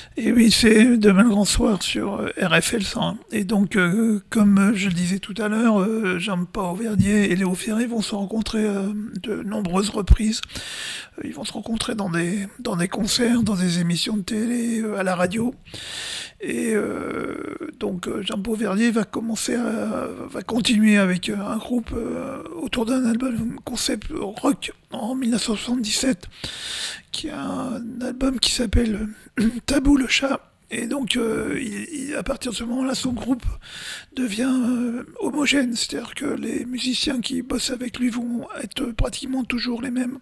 Et oui, c'est Demain le Grand Soir sur RFL 101. Et donc, comme je le disais tout à l'heure, Jean-Paul Verdier et Léo Ferré vont se rencontrer de nombreuses reprises. Ils vont se rencontrer dans des concerts, dans des émissions de télé, à la radio. Et donc Jean-Paul Verdier va continuer avec un groupe autour d'un album concept rock en 1977, qui est un album qui s'appelle Tabou le chat. Et donc, à partir de ce moment-là, son groupe devient homogène, c'est-à-dire que les musiciens qui bossent avec lui vont être pratiquement toujours les mêmes.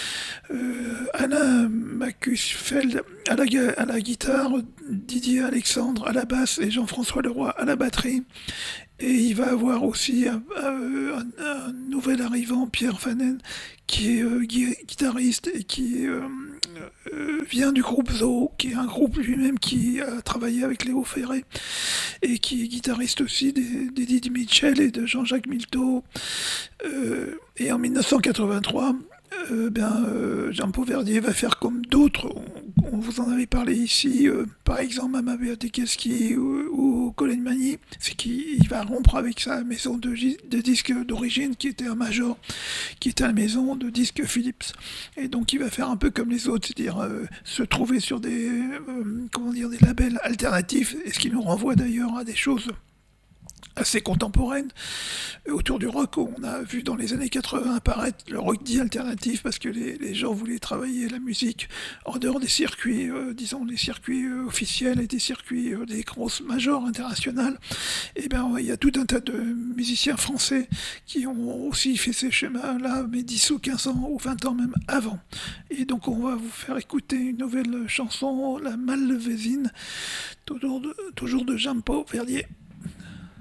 Anna Macusfeld à la guitare, Didier Alexandre à la basse et Jean-François Leroy à la batterie. Et il va avoir aussi un nouvel arrivant, Pierre Fanen, qui est guitariste et qui vient du groupe Zoo, qui est un groupe lui-même qui a travaillé avec Léo Ferré et qui est guitariste aussi d'Eddie Mitchell et de Jean-Jacques Milteau. Et en 1983, Jean-Paul Verdier va faire comme d'autres, on vous en avait parlé ici, par exemple Mama Beatekeski ou Colin Magny, c'est qu'il va rompre avec sa maison de disques d'origine qui était un major, qui était la maison de disques Philips. Et donc il va faire un peu comme les autres, c'est-à-dire se trouver sur des labels alternatifs, et ce qui nous renvoie d'ailleurs à des choses assez contemporaine. Autour du rock, on a vu dans les années 80 apparaître le rock dit alternatif parce que les gens voulaient travailler la musique en dehors des circuits, disons des circuits officiels et des circuits des grosses majors internationales. Et bien il y a tout un tas de musiciens français qui ont aussi fait ces schémas-là, mais 10 ou 15 ans ou 20 ans même avant. Et donc on va vous faire écouter une nouvelle chanson, La Malvézine, toujours de Jean-Paul Verdier.